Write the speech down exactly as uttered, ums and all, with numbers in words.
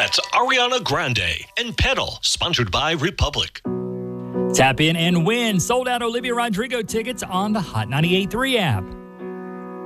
That's Ariana Grande and Pedal, sponsored by Republic. Tap in and win sold out Olivia Rodrigo tickets on the Hot ninety-eight point three app.